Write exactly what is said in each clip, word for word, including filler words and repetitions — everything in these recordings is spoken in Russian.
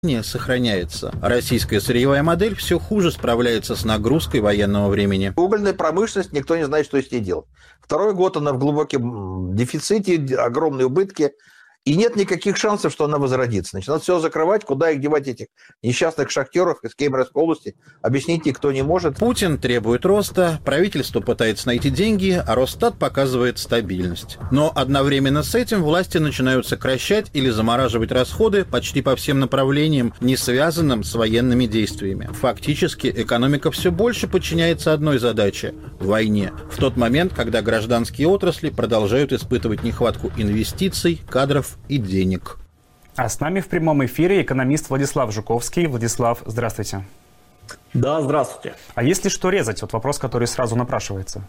не сохраняется. Российская сырьевая модель все хуже справляется с нагрузкой военного времени. Угольная промышленность, никто не знает, что с ней делать. Второй год она в глубоком дефиците, огромные убытки. И нет никаких шансов, что она возродится. Значит, надо все закрывать, куда их девать, этих несчастных шахтеров из Кемеровской области. Объясните, кто не может. Путин требует роста, правительство пытается найти деньги, а Росстат показывает стабильность. Но одновременно с этим власти начинают сокращать или замораживать расходы почти по всем направлениям, не связанным с военными действиями. Фактически экономика все больше подчиняется одной задаче – войне. В тот момент, когда гражданские отрасли продолжают испытывать нехватку инвестиций, кадров и денег. А с нами в прямом эфире экономист Владислав Жуковский. Владислав, здравствуйте. Да, здравствуйте. А есть ли что резать? Вот вопрос, который сразу напрашивается.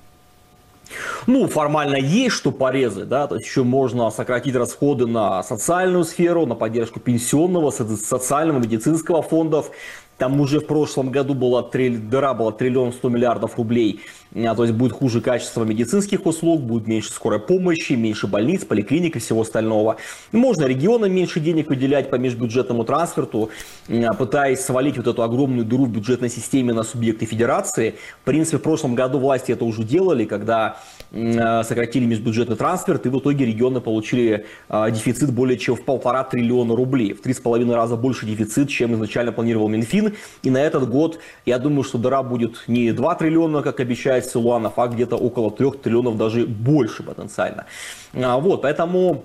Ну, формально есть что порезать, да, то есть еще можно сократить расходы на социальную сферу, на поддержку пенсионного, социального, медицинского фондов. Там уже в прошлом году была триль... дыра была триллион сто миллиардов рублей. То есть будет хуже качество медицинских услуг, будет меньше скорой помощи, меньше больниц, поликлиник и всего остального. Можно регионам меньше денег выделять по межбюджетному трансферту, пытаясь свалить вот эту огромную дыру в бюджетной системе на субъекты федерации. В принципе, в прошлом году власти это уже делали, когда сократили межбюджетный трансферт, и в итоге регионы получили дефицит более чем в полтора триллиона рублей. В три с половиной раза больше дефицит, чем изначально планировал Минфин. И на этот год, я думаю, что дыра будет не два триллиона, как обещает Силуанов, а где-то около трех триллионов, даже больше потенциально. Вот, поэтому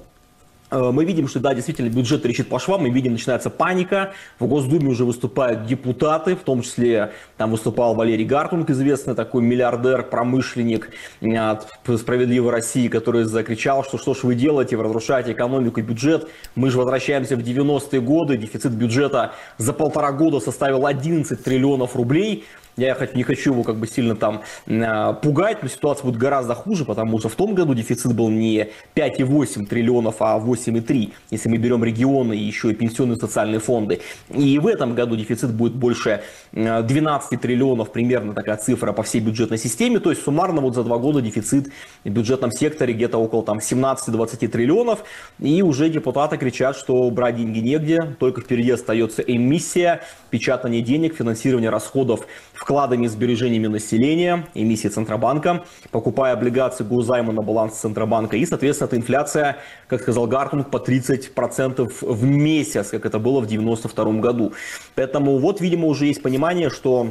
мы видим, что да, действительно бюджет трещит по швам, мы видим, начинается паника, в Госдуме уже выступают депутаты, в том числе там выступал Валерий Гартунг, известный такой миллиардер, промышленник от «Справедливой России», который закричал, что что ж вы делаете, вы разрушаете экономику и бюджет, мы же возвращаемся в девяностые годы, дефицит бюджета за полтора года составил одиннадцать триллионов рублей. Я не хочу его как бы сильно там э, пугать, но ситуация будет гораздо хуже, потому что в том году дефицит был не пять и восемь триллионов, а восемь и три, если мы берем регионы и еще и пенсионные социальные фонды. И в этом году дефицит будет больше э, двенадцати триллионов, примерно такая цифра по всей бюджетной системе. То есть суммарно вот за два года дефицит в бюджетном секторе где-то около там семнадцати-двадцати триллионов. И уже депутаты кричат, что брать деньги негде, только впереди остается эмиссия, печатание денег, финансирование расходов вкладами и сбережениями населения, эмиссии Центробанка, покупая облигации госзайма на баланс Центробанка. И, соответственно, эта инфляция, как сказал Гартунг, по тридцать процентов в месяц, как это было в девяносто втором году. Поэтому вот, видимо, уже есть понимание, что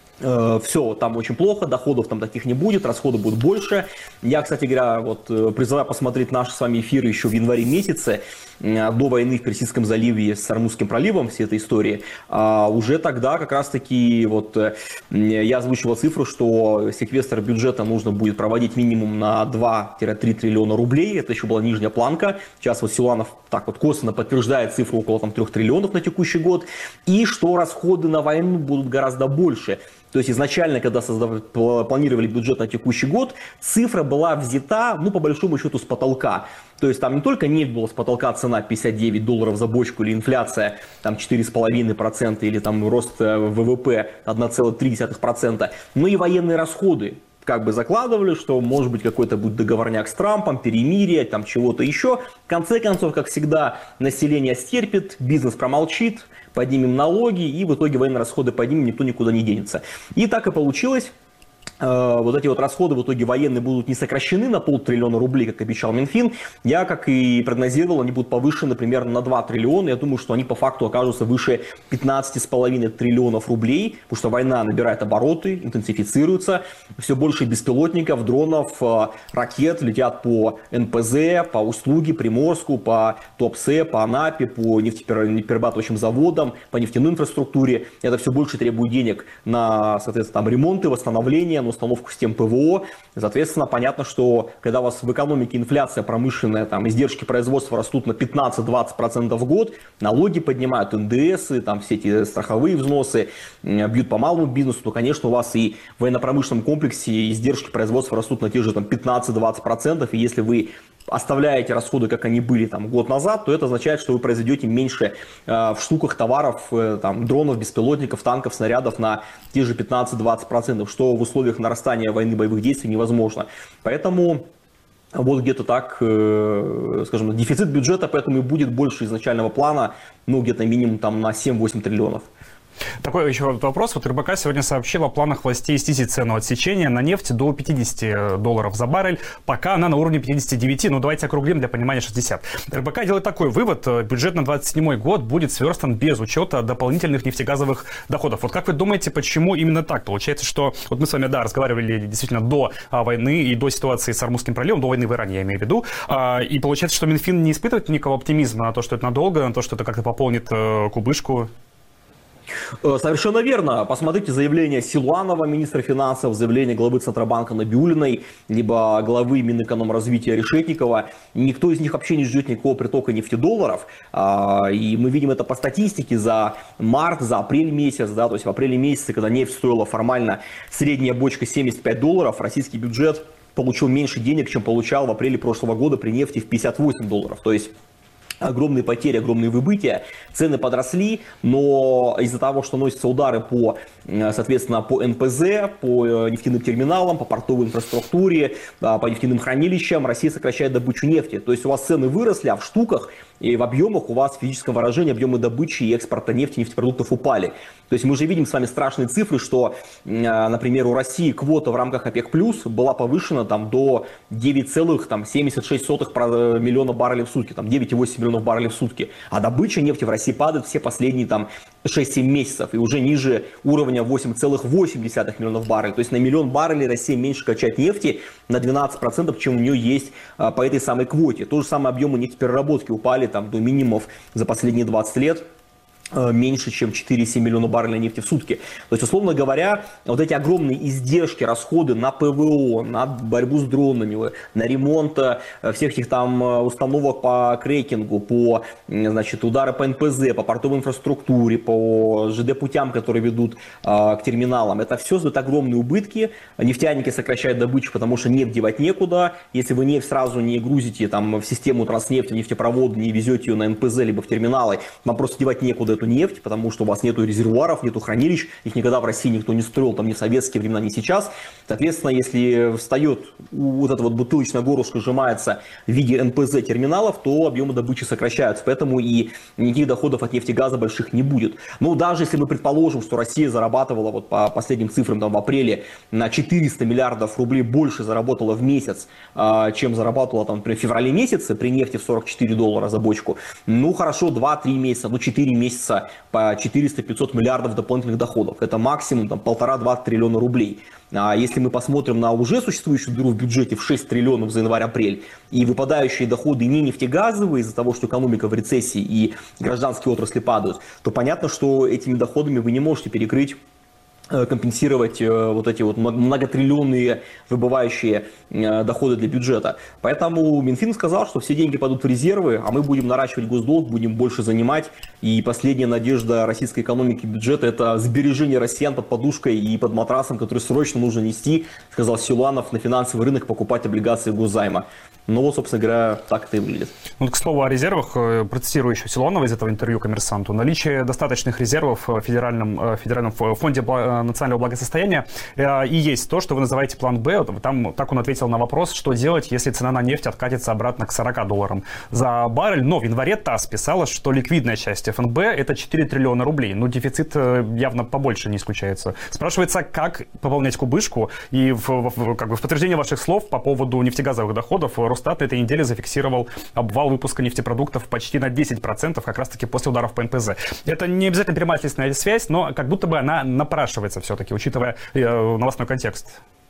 э, все там очень плохо, доходов там таких не будет, расходы будут больше. Я, кстати говоря, вот призываю посмотреть наши с вами эфиры еще в январе месяце, до войны в Персидском заливе с Ормузским проливом, всей этой истории. А уже тогда как раз-таки вот я озвучивал цифру, что секвестр бюджета нужно будет проводить минимум на два-три триллиона рублей. Это еще была нижняя планка. Сейчас вот Силуанов так вот косвенно подтверждает цифру около там трёх триллионов на текущий год. И что расходы на войну будут гораздо больше. То есть изначально, когда создав... планировали бюджет на текущий год, цифра была взята, ну, по большому счету, с потолка. То есть там не только нефть была с потолка, цена пятьдесят девять долларов за бочку, или инфляция там четыре с половиной процента, или там рост ВВП одна целая три десятых процента, но и военные расходы. Как бы закладывали, что может быть какой-то будет договорняк с Трампом, перемирие, там чего-то еще. В конце концов, как всегда, население стерпит, бизнес промолчит, поднимем налоги, и в итоге военные расходы поднимем, никто никуда не денется. И так и получилось. Вот эти вот расходы в итоге военные будут не сокращены на полтриллиона рублей, как обещал Минфин. Я, как и прогнозировал, они будут повышены примерно на два триллиона. Я думаю, что они по факту окажутся выше пятнадцати с половиной триллионов рублей, потому что война набирает обороты, интенсифицируется. Все больше беспилотников, дронов, ракет летят по эн пэ зэ, по услуге Приморску, по Туапсе, по Анапе, по нефтеперерабатывающим заводам, по нефтяной инфраструктуре. Это все больше требует денег на, соответственно, там, ремонты, восстановление, на установку систем пэ вэ о. Соответственно, понятно, что когда у вас в экономике инфляция промышленная, там издержки производства растут на пятнадцать-двадцать процентов в год, налоги поднимают, эн дэ эсы, там все эти страховые взносы, бьют по малому бизнесу, то, конечно, у вас и в военно-промышленном комплексе издержки производства растут на те же там пятнадцать-двадцать процентов, и если вы оставляете расходы, как они были там год назад, то это означает, что вы произведете меньше э, в штуках товаров, э, там, дронов, беспилотников, танков, снарядов на те же пятнадцать-двадцать процентов, что в условиях нарастания войны, боевых действий невозможно. Поэтому Вот где-то так, скажем, дефицит бюджета поэтому и будет больше изначального плана, ну где-то минимум там на семь-восемь триллионов. Такой еще вопрос. Вот РБК сегодня сообщил о планах властей снизить цену отсечения на нефть до пятидесяти долларов за баррель, пока она на уровне пятидесяти девяти, ну давайте округлим для понимания шестьдесят. РБК делает такой вывод: бюджет на двадцать седьмой год будет сверстан без учета дополнительных нефтегазовых доходов. Вот как вы думаете, почему именно так? Получается, что вот мы с вами, да, разговаривали действительно до а, войны и до ситуации с Ормузским проливом, до войны в Иране, я имею в виду, а, и получается, что Минфин не испытывает никакого оптимизма на то, что это надолго, на то, что это как-то пополнит э, кубышку. Совершенно верно. Посмотрите заявление Силуанова, министра финансов, заявление главы Центробанка Набиуллиной, либо главы Минэкономразвития Решетникова. Никто из них вообще не ждет никакого притока нефтедолларов. И мы видим это по статистике за март, за апрель месяц. Да, то есть в апреле месяце, когда нефть стоила формально средняя бочка семьдесят пять долларов, российский бюджет получил меньше денег, чем получал в апреле прошлого года при нефти в пятьдесят восемь долларов. То есть огромные потери, огромные выбытия, цены подросли, но из-за того, что носятся удары по, соответственно, по эн пэ зэ, по нефтяным терминалам, по портовой инфраструктуре, по нефтяным хранилищам, Россия сокращает добычу нефти. То есть у вас цены выросли, а в штуках и в объемах у вас в физическом выражении объемы добычи и экспорта нефти и нефтепродуктов упали. То есть мы же видим с вами страшные цифры, что, например, у России квота в рамках ОПЕК+ была повышена там, до девяти целых семьдесят шесть сотых миллиона баррелей в сутки, там девять целых восемь миллионов баррелей в сутки. А добыча нефти в России падает все последние там шесть-семь месяцев и уже ниже уровня восемь целых восемь десятых миллионов баррелей. То есть на миллион баррелей Россия меньше качает нефти на двенадцать процентов, чем у нее есть а, по этой самой квоте. То же самое объемы нефтепереработки упали там, до минимумов за последние двадцать лет. Меньше, чем четыре целых семь десятых миллиона баррелей нефти в сутки. То есть, условно говоря, вот эти огромные издержки, расходы на пэ вэ о, на борьбу с дронами, на ремонт всех этих там установок по крекингу, по, значит, удары по эн пэ зэ, по портовой инфраструктуре, по жэ дэ-путям, которые ведут а, к терминалам, это все создает огромные убытки. Нефтяники сокращают добычу, потому что нефть девать некуда. Если вы нефть сразу не грузите там, в систему Транснефти, нефтепроводы, не везете ее на эн пэ зэ, либо в терминалы, вам просто девать некуда эту нефть, потому что у вас нету резервуаров, нету хранилищ, их никогда в России никто не строил, там ни в советские времена, ни сейчас. Соответственно, если встает вот это вот бутылочное горлышко, сжимается в виде эн пэ зэ терминалов, то объемы добычи сокращаются, поэтому и никаких доходов от нефти и газа больших не будет. Но даже если мы предположим, что Россия зарабатывала вот по последним цифрам там, в апреле на четыреста миллиардов рублей больше заработала в месяц, чем зарабатывала там, например, в феврале месяце при нефти в сорок четыре доллара за бочку, ну хорошо, два-три месяца, ну четыре месяца по четыреста-пятьсот миллиардов дополнительных доходов. Это максимум там, полтора-два триллиона рублей. А если мы посмотрим на уже существующую дыру в бюджете в шесть триллионов за январь-апрель и выпадающие доходы не нефтегазовые из-за того, что экономика в рецессии и гражданские отрасли падают, то понятно, что этими доходами вы не можете перекрыть, компенсировать вот эти вот многотриллионные выбывающие доходы для бюджета. Поэтому Минфин сказал, что все деньги пойдут в резервы, а мы будем наращивать госдолг, будем больше занимать. И последняя надежда российской экономики и бюджета – это сбережение россиян под подушкой и под матрасом, который срочно нужно нести, сказал Силуанов, на финансовый рынок покупать облигации госзайма. Ну вот, собственно говоря, так это и выглядит. Ну, к слову о резервах, процитирую еще Силуанова из этого интервью «Коммерсанту». Наличие достаточных резервов в Федеральном, Федеральном фонде национального благосостояния и есть то, что вы называете план Б. Там так он ответил на вопрос, что делать, если цена на нефть откатится обратно к сорока долларам за баррель. Но в январе ТАСС писала, что ликвидная часть эф эн бэ – это четыре триллиона рублей. Ну, дефицит явно побольше не исключается. Спрашивается, как пополнять кубышку? И в, в, как бы в подтверждение ваших слов по поводу нефтегазовых доходов Росстат на этой неделе зафиксировал обвал выпуска нефтепродуктов почти на десять процентов, как раз-таки после ударов по эн пэ зэ. Это не обязательно прямая следственная связь, но как будто бы она напрашивается все-таки, учитывая э, новостной контекст.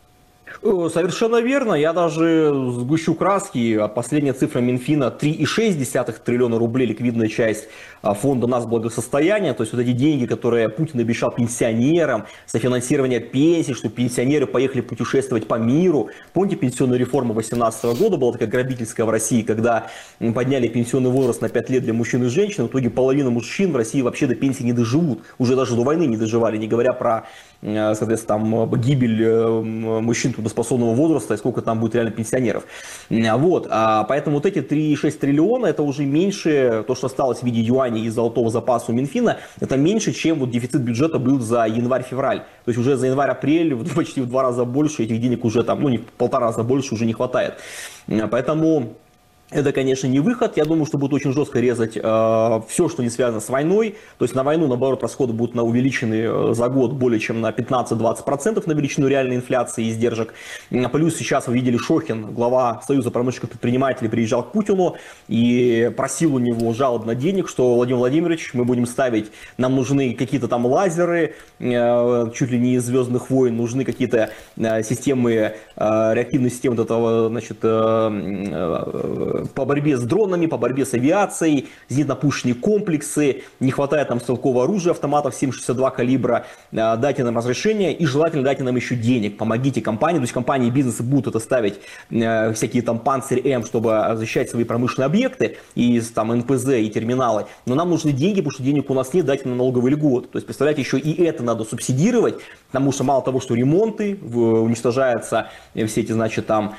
Совершенно верно. Я даже сгущу краски. Последняя цифра Минфина – три целых шесть десятых триллиона рублей ликвидная часть фонда нацблагосостояния. То есть вот эти деньги, которые Путин обещал пенсионерам, софинансирование пенсий, чтобы пенсионеры поехали путешествовать по миру. Помните, пенсионная реформа две тысячи восемнадцатого года была такая грабительская в России, когда подняли пенсионный возраст на пять лет для мужчин и женщин. В итоге половина мужчин в России вообще до пенсии не доживут. Уже даже до войны не доживали, не говоря про, соответственно, там, гибель мужчин трудоспособных трудоспособного возраста и сколько там будет реально пенсионеров. Вот, поэтому вот эти три целых шесть триллиона, это уже меньше, то, что осталось в виде юаней из золотого запаса у Минфина, это меньше, чем вот дефицит бюджета был за январь-февраль. То есть уже за январь-апрель почти в два раза больше, этих денег уже там, ну не в полтора раза больше уже не хватает. Поэтому... Это, конечно, не выход. Я думаю, что будут очень жестко резать э, все, что не связано с войной. То есть на войну, наоборот, расходы будут на увеличены за год более чем на пятнадцать-двадцать процентов на величину реальной инфляции и издержек. Плюс сейчас вы видели, Шохин, глава Союза промышленных предпринимателей, приезжал к Путину и просил у него жалобно денег, что, Владимир Владимирович, мы будем ставить, нам нужны какие-то там лазеры, э, чуть ли не из «Звездных войн», нужны какие-то э, системы, э, реактивные системы вот этого, значит, э, э, по борьбе с дронами, по борьбе с авиацией, зенитно-пушечные комплексы, не хватает нам стрелкового оружия, автоматов семь шестьдесят два калибра, дайте нам разрешение и желательно дайте нам еще денег, помогите компании, то есть компании и бизнесы будут это ставить, всякие там Панцирь М, чтобы защищать свои промышленные объекты и там эн пэ зэ и терминалы, но нам нужны деньги, потому что денег у нас нет, дайте нам налоговые льготы, то есть представляете, еще и это надо субсидировать, потому что мало того, что ремонты, уничтожаются все эти, значит, там...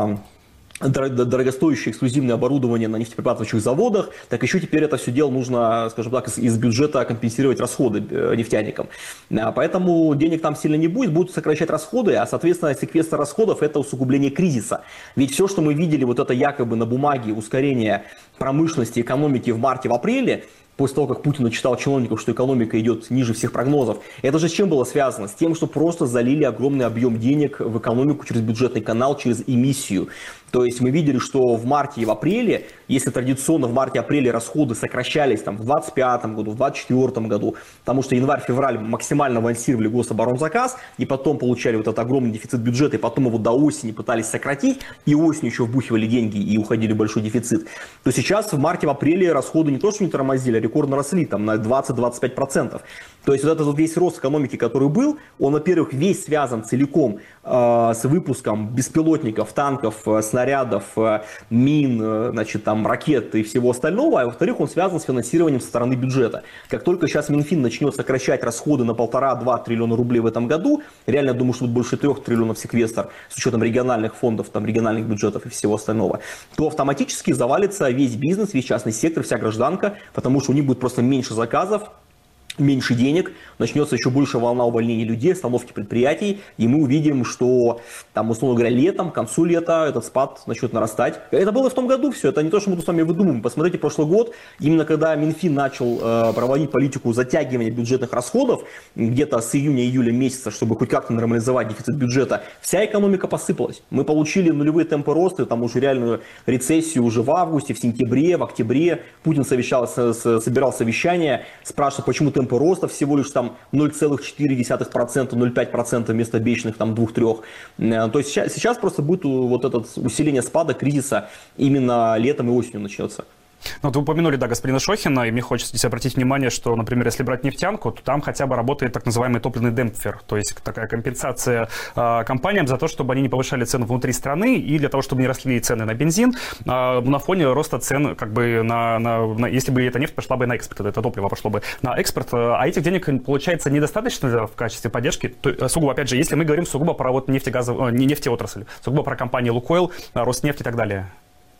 дорогостоящее эксклюзивное оборудование на нефтеперерабатывающих заводах, так еще теперь это все дело нужно, скажем так, из бюджета компенсировать расходы нефтяникам. Поэтому денег там сильно не будет, будут сокращать расходы, а, соответственно, секвестр расходов – это усугубление кризиса. Ведь все, что мы видели, вот это якобы на бумаге ускорение промышленности, экономики в марте, в апреле, после того, как Путин начитал чиновников, что экономика идет ниже всех прогнозов. Это же с чем было связано? С тем, что просто залили огромный объем денег в экономику через бюджетный канал, через эмиссию. То есть мы видели, что в марте и в апреле, если традиционно в марте-апреле расходы сокращались там, в двадцать пятом году, в двадцать четвёртом году, потому что январь-февраль максимально авансировали гособоронзаказ, и потом получали вот этот огромный дефицит бюджета, и потом его до осени пытались сократить, и осенью еще вбухивали деньги и уходили в большой дефицит, то сейчас в марте-апреле расходы не то что не тормозили, а рекордно росли там, на двадцать-двадцать пять процентов. То есть вот этот вот весь рост экономики, который был, он, во-первых, весь связан целиком э, с выпуском беспилотников, танков, э, снарядов, э, мин, э, значит, там, ракет и всего остального, а во-вторых, он связан с финансированием со стороны бюджета. Как только сейчас Минфин начнет сокращать расходы на полтора-два триллиона рублей в этом году, реально, я думаю, что будет больше трех триллионов секвестр с учетом региональных фондов, там, региональных бюджетов и всего остального, то автоматически завалится весь бизнес, весь частный сектор, вся гражданка, потому что у них будет просто меньше заказов, меньше денег, начнется еще больше волна увольнений людей, остановки предприятий, и мы увидим, что, там, условно говоря, летом, к концу лета этот спад начнет нарастать. Это было в том году все, это не то, что мы тут с вами выдумываем. Посмотрите, прошлый год, именно когда Минфин начал э, проводить политику затягивания бюджетных расходов, где-то с июня-июля месяца, чтобы хоть как-то нормализовать дефицит бюджета, вся экономика посыпалась. Мы получили нулевые темпы роста, там уже реальную рецессию уже в августе, в сентябре, в октябре. Путин совещался, собирал совещание, спрашивал, почему темпы роста всего лишь там ноль целых четыре десятых процента, ноль целых пять десятых процента вместо обещанных там двух-трех. То есть сейчас, сейчас просто будет вот это усиление спада, кризиса именно летом и осенью начнется. Ну, вот вы упомянули, да, господина Шохина, и мне хочется здесь обратить внимание, что, например, если брать нефтянку, то там хотя бы работает так называемый топливный демпфер, то есть такая компенсация э, компаниям за то, чтобы они не повышали цены внутри страны и для того, чтобы не росли цены на бензин э, на фоне роста цен, как бы, на, на, на, если бы эта нефть пошла бы на экспорт, это топливо пошло бы на экспорт, а этих денег, получается, недостаточно в качестве поддержки, то, сугубо, опять же, если мы говорим сугубо про вот нефтегазовую, не нефтеотрасль, сугубо про компании Лукойл, Роснефть и так далее.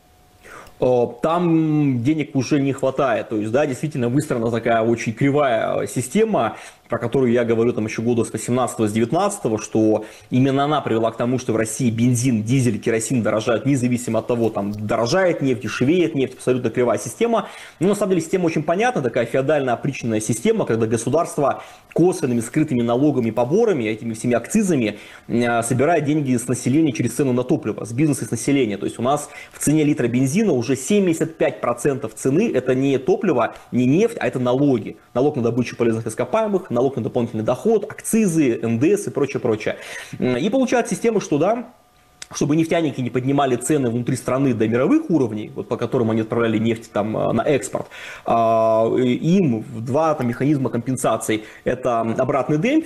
Там денег уже не хватает, то есть, да, действительно выстроена такая очень кривая система, про которую я говорю там еще года с восемнадцатого, с девятнадцатого, что именно она привела к тому, что в России бензин, дизель, керосин дорожают независимо от того, там дорожает нефть, дешевеет нефть, абсолютно кривая система. Но на самом деле система очень понятна, такая феодальная опричненная система, когда государство косвенными скрытыми налогами, поборами, этими всеми акцизами э, собирает деньги с населения через цену на топливо, с бизнеса и с населения. То есть у нас в цене литра бензина уже семьдесят пять процентов цены это не топливо, не нефть, а это налоги. Налог на добычу полезных ископаемых, налог на дополнительный доход, акцизы, эн дэ эс и прочее, прочее. И получается система, что да, чтобы нефтяники не поднимали цены внутри страны до мировых уровней, вот по которым они отправляли нефть там, на экспорт, им два там, механизма компенсации. Это обратный демпфер,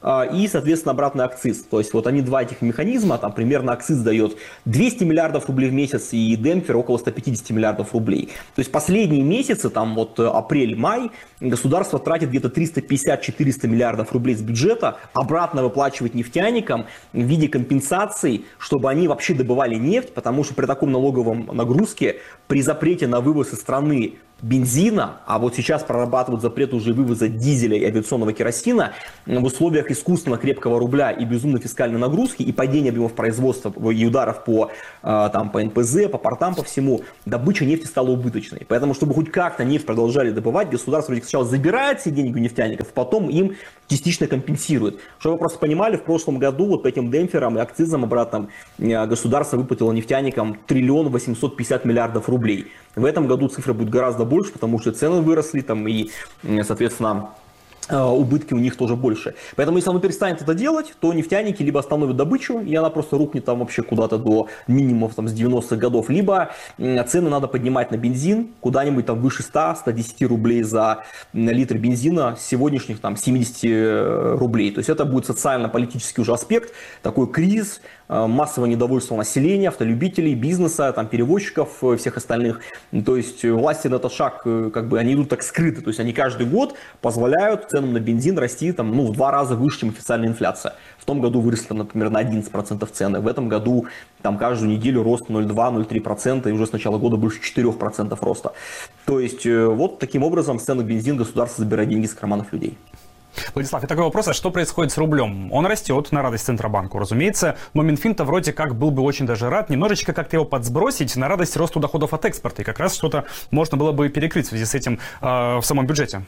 и, соответственно, обратный акциз. То есть вот они два этих механизма, там примерно акциз дает двести миллиардов рублей в месяц и демпфер около сто пятьдесят миллиардов рублей. То есть последние месяцы, там вот апрель-май, государство тратит где-то триста пятьдесят - четыреста миллиардов рублей с бюджета, обратно выплачивает нефтяникам в виде компенсаций, чтобы они вообще добывали нефть, потому что при таком налоговом нагрузке, при запрете на вывоз из страны бензина, а вот сейчас прорабатывают запрет уже вывоза дизеля и авиационного керосина, в условиях искусственно крепкого рубля и безумной фискальной нагрузки и падения объемов производства и ударов по, там, по эн пэ зэ, по портам, по всему, добыча нефти стала убыточной. Поэтому, чтобы хоть как-то нефть продолжали добывать, государство сначала забирает все деньги у нефтяников, потом им частично компенсирует. Чтобы вы просто понимали, в прошлом году вот по этим демпферам и акцизам обратным государство выплатило нефтяникам триллион восемьсот пятьдесят миллиардов рублей. В этом году цифра будет гораздо больше, потому что цены выросли там и, соответственно, убытки у них тоже больше. Поэтому, если оно перестанет это делать, то нефтяники либо остановят добычу, и она просто рухнет там вообще куда-то до минимумов там, с девяностых годов, либо цены надо поднимать на бензин куда-нибудь там выше ста - ста десяти рублей за литр бензина с сегодняшних там семидесяти рублей. То есть это будет социально-политический уже аспект, такой кризис, массовое недовольство населения, автолюбителей, бизнеса, там, перевозчиков, всех остальных. То есть власти на этот шаг, как бы, они идут так скрыто. То есть они каждый год позволяют ценам на бензин расти там, ну, в два раза выше, чем официальная инфляция. В том году выросли, например, на одиннадцать процентов цены. В этом году там каждую неделю рост ноль целых два - ноль целых три процента, и уже с начала года больше четырёх процентов роста. То есть вот таким образом с цены бензин государство забирает деньги из карманов людей. Владислав, и такой вопрос, а что происходит с рублем? Он растет на радость Центробанку, разумеется, но Минфин-то вроде как был бы очень даже рад немножечко как-то его подсбросить на радость росту доходов от экспорта, и как раз что-то можно было бы перекрыть в связи с этим э, в самом бюджете.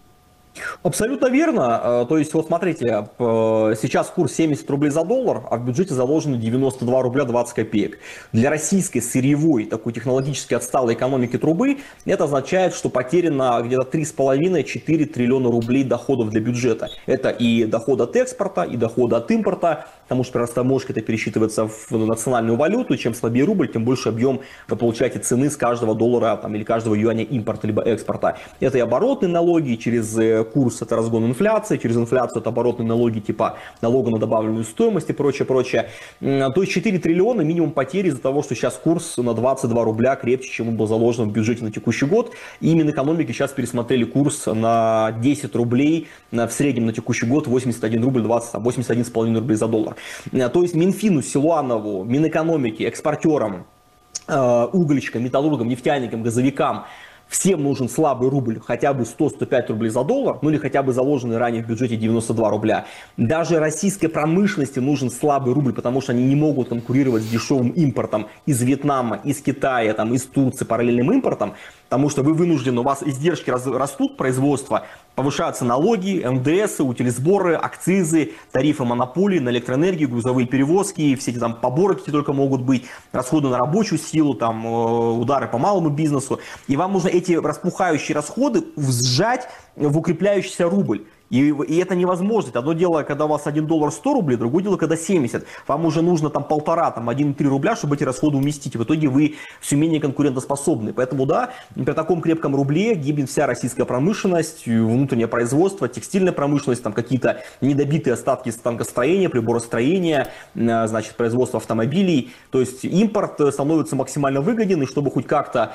Абсолютно верно. То есть, вот смотрите, сейчас курс семьдесят рублей за доллар, а в бюджете заложено девяносто два рубля двадцать копеек. Для российской сырьевой, такой технологически отсталой экономики трубы, это означает, что потеряно где-то три с половиной - четыре триллиона рублей доходов для бюджета. Это и доход от экспорта, и доход от импорта, потому что растаможка это пересчитывается в национальную валюту. Чем слабее рубль, тем больше объем вы получаете цены с каждого доллара там, или каждого юаня импорта либо экспорта. Это и оборотные налоги через курс, это разгон инфляции, через инфляцию это оборотные налоги типа налога на добавленную стоимость и прочее, прочее. То есть четыре триллиона минимум потери из-за того, что сейчас курс на двадцать два рубля крепче, чем он был заложен в бюджете на текущий год. И Минэкономики сейчас пересмотрели курс на десять рублей, в среднем на текущий год восемьдесят один рубль двадцать, восемьдесят один с половиной рублей за доллар. То есть Минфину, Силуанову, Минэкономике, экспортерам, угольщикам, металлургам, нефтяникам, газовикам всем нужен слабый рубль, хотя бы сто - сто пять рублей за доллар, ну или хотя бы заложенный ранее в бюджете девяносто два рубля. Даже российской промышленности нужен слабый рубль, потому что они не могут конкурировать с дешевым импортом из Вьетнама, из Китая, там, из Турции, параллельным импортом, потому что вы вынуждены, у вас издержки растут, производство, повышаются налоги, эн дэ эсы, утилизборы, акцизы, тарифы монополии на электроэнергию, грузовые перевозки, все эти там поборы, какие только могут быть, расходы на рабочую силу, там, удары по малому бизнесу. И вам нужно эти распухающие расходы сжать в укрепляющийся рубль. И, и это невозможно. Одно дело, когда у вас один доллар сто рублей, другое дело, когда семьдесят. Вам уже нужно там полтора, там один целых три рубля, чтобы эти расходы уместить. И в итоге вы все менее конкурентоспособны. Поэтому да, при таком крепком рубле гибнет вся российская промышленность, внутреннее производство, текстильная промышленность, там какие-то недобитые остатки станкостроения, приборостроения, значит, производство автомобилей. То есть импорт становится максимально выгоден, и чтобы хоть как-то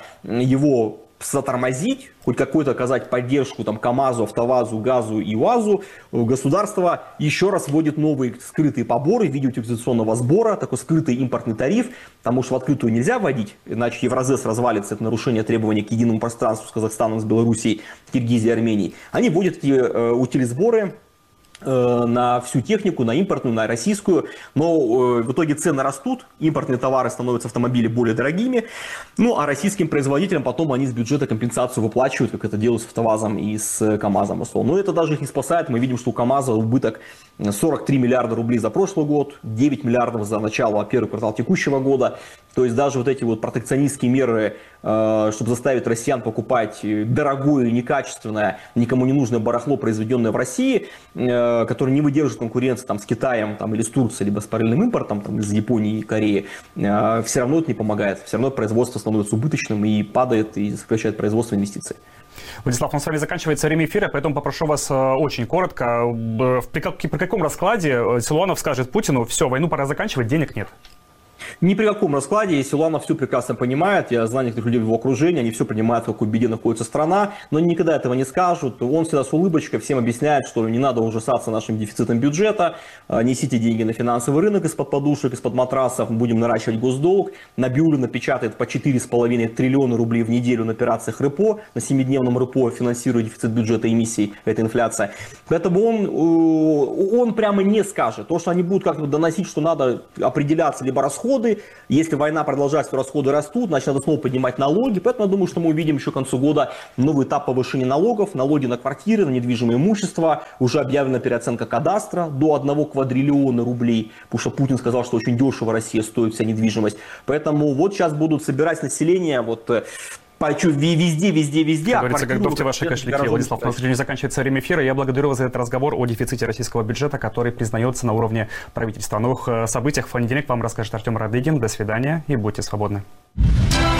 его затормозить, хоть какую-то оказать поддержку там КАМАЗу, АвтоВАЗу, ГАЗу и УАЗу, государство еще раз вводит новые скрытые поборы в виде утилизационного сбора, такой скрытый импортный тариф, потому что в открытую нельзя вводить, иначе Евразес развалится, это нарушение требований к единому пространству с Казахстаном, с Белоруссией, Киргизией, Арменией. Они вводят эти э, утилизборы на всю технику, на импортную, на российскую, но в итоге цены растут, импортные товары становятся, автомобили, более дорогими, ну а российским производителям потом они с бюджета компенсацию выплачивают, как это делают с АвтоВАЗом и с КАМАЗом. Но это даже их не спасает, мы видим, что у КАМАЗа убыток сорок три миллиарда рублей за прошлый год, девять миллиардов за начало первый квартал текущего года, то есть даже вот эти вот протекционистские меры чтобы заставить россиян покупать дорогое, некачественное, никому не нужное барахло, произведенное в России, которое не выдерживает конкуренции там, с Китаем там, или с Турцией, либо с параллельным импортом там, из Японии и Кореи, все равно это не помогает. Все равно производство становится убыточным и падает, и сокращает производство инвестиций. Владислав, у нас с вами заканчивается время эфира, поэтому попрошу вас очень коротко. При, как, при каком раскладе Силуанов скажет Путину: все, войну пора заканчивать, денег нет? Ни при каком раскладе. Силуанов все прекрасно понимает. Я знаю некоторых людей в его окружении, они все понимают, в какой беде находится страна, но они никогда этого не скажут. Он всегда с улыбочкой всем объясняет, что не надо ужасаться нашим дефицитом бюджета, несите деньги на финансовый рынок из-под подушек, из-под матрасов, будем наращивать госдолг. Набиуллина печатает по четыре с половиной триллиона рублей в неделю на операциях РЭПО, на семидневном РЭПО, финансируя дефицит бюджета эмиссий, это инфляция. Поэтому он, он прямо не скажет. То, что они будут как-то доносить, что надо определяться либо расходы. Если война продолжается, то расходы растут, значит, надо снова поднимать налоги. Поэтому я думаю, что мы увидим еще к концу года новый этап повышения налогов. Налоги на квартиры, на недвижимое имущество. Уже объявлена переоценка кадастра до одного квадриллиона рублей. Потому что Путин сказал, что очень дешево Россия стоит вся недвижимость. Поэтому вот сейчас будут собирать население вот... Везде, везде, везде. Как говорится, готовьте ваши кошельки. Владислав, у нас не заканчивается время эфира. Я благодарю вас за этот разговор о дефиците российского бюджета, который признается на уровне правительства. О новых событиях в понедельник вам расскажет Артем Радыгин. До свидания и будьте свободны.